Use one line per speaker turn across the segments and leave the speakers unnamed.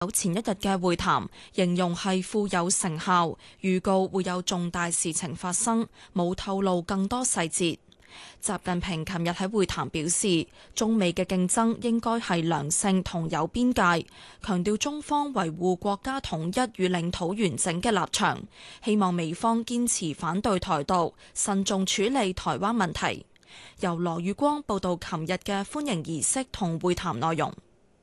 前一日嘅會談，形容係富有成效，預告會有重大事情發生，冇透露更多細節。習近平琴日喺會談表示，中美嘅競爭應該係良性同有邊界，強調中方維護國家統一與領土完整嘅立場，希望美方堅持反對台獨，慎重處理台灣問題。由羅宇光報道琴日嘅歡迎儀式同會談內容。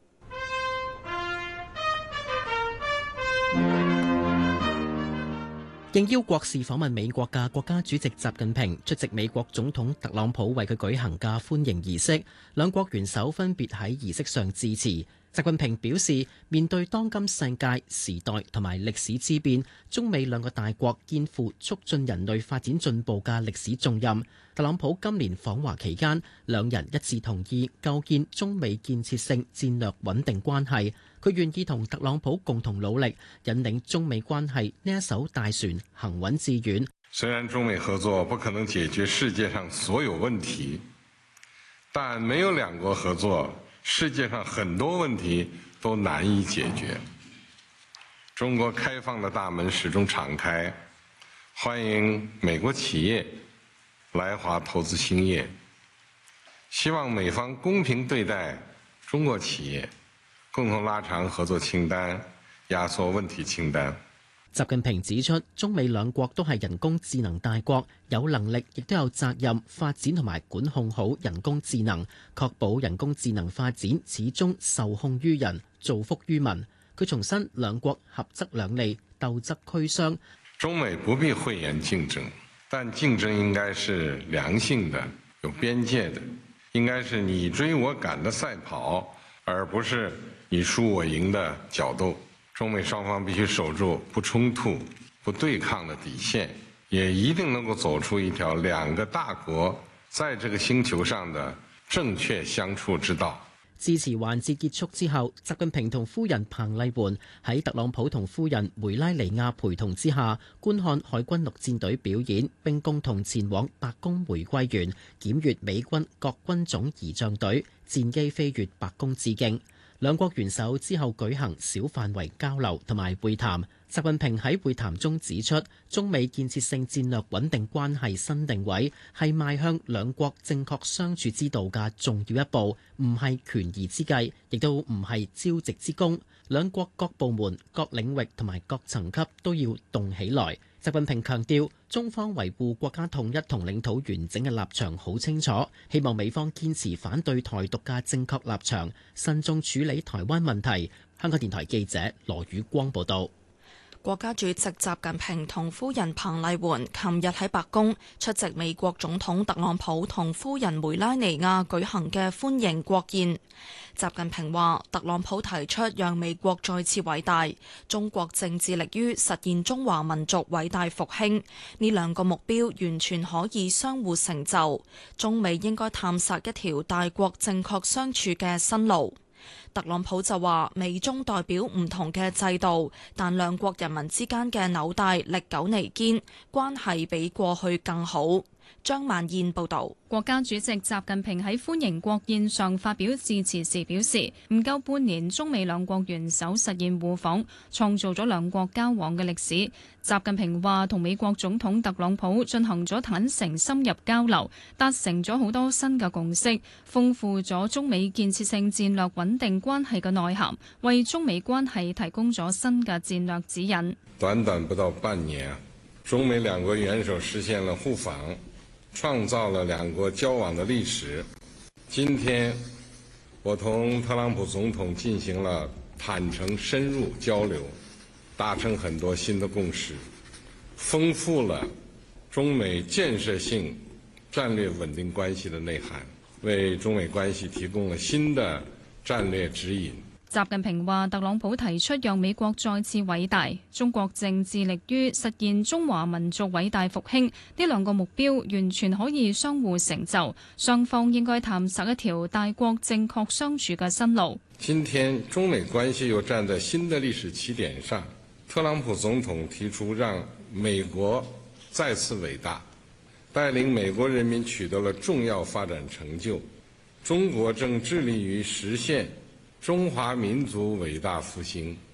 應邀國事訪問美國嘅國家主席習近平出席美國總統特朗普為佢舉行嘅歡迎儀式，兩國元首分別喺儀式上致辭。習近平表示，面對當今世界時代同埋歷史之變，中美兩個大國肩負促進人類發展進步嘅歷史重任。特朗普今年訪華期間，兩人一致同意構建中美建設性戰略穩定關係。佢願意同特朗普共同努力，引領中美關係呢一艘大船行穩致遠。
雖然中美合作不可能解決世界上所有問題，但沒有兩國合作，世界上很多問題都難以解決。中國開放的大門始終敞開，歡迎美國企業來華投資興業，希望美方公平對待中國企業，共同拉長合作清單，壓縮問題清單。
習近平指出，中美兩國都係人工智能大國，有能力亦都有責任發展同埋管控好人工智能，確保人工智能發展始終受控於人，造福於民。佢重申，兩國合則兩利，鬥則俱傷。
中美不必諱言競爭，但競爭應該是良性的、有邊界的，應該是你追我趕的賽跑，而不是你輸我贏的角鬥。中美雙方必須守住不衝突、不對抗的底線，也一定能夠走出一條兩個大國在這個星球上的正確相處之道。
致辭環節結束之後，習近平同夫人彭麗媛喺特朗普同夫人梅拉尼亞陪同之下，觀看海軍陸戰隊表演，並共同前往白宮玫瑰園檢閱美軍各軍種儀仗隊戰機飛越白宮致敬。兩國元首之後舉行小範圍交流同埋會談。習近平喺會談中指出，中美建設性戰略穩定關係新定位係邁向兩國正確相處之道嘅重要一步，唔係權宜之計，亦都唔係朝夕之功。兩國各部門、各領域同埋各層級都要動起來。習近平強調，中方維護國家統一同領土完整嘅立場好清楚，希望美方堅持反對台獨嘅正確立場，慎重處理台灣問題。香港電台記者羅宇光報道。
國家主席習近平同夫人彭麗媛琴日喺白宮出席美國總統特朗普同夫人梅拉尼亞舉行嘅歡迎國宴。習近平話，特朗普提出讓美國再次偉大，中國正致力於實現中華民族偉大復興，呢兩個目標完全可以相互成就，中美應該探索一條大國正確相處嘅新路。特朗普就話，美中代表唔同嘅制度，但兩國人民之間嘅紐帶歷久彌堅，關係比過去更好。張曼燕報導。
國家主席習近平喺歡迎國宴上發表致辭時表示，唔夠半年，中美兩國元首實現互訪，創造咗兩國交往嘅歷史。習近平話，同美國總統特朗普進行咗坦誠深入交流，達成咗好多新嘅共識，豐富咗中美建設性戰略穩定關係嘅內涵，為中美關係提供咗新嘅戰略指引。
短短不到半年，中美兩國元首實現了互訪，創造了兩國交往的歷史。今天，我同特朗普總統進行了坦誠深入交流，達成很多新的共識，豐富了中美建設性戰略穩定關係的內涵，為中美關係提供了新的戰略指引。
習近平話，特朗普提出讓美國再次偉大，中國正致力於實現中華民族偉大復興，呢兩個目標完全可以相互成就，雙方應該探索一條大國正確相處嘅新路。
今天中美關係又站在新的歷史起點上，特朗普總統提出讓美國再次偉大，帶領美國人民取得了重要發展成就，中國正致力於實現中華民族偉大復興。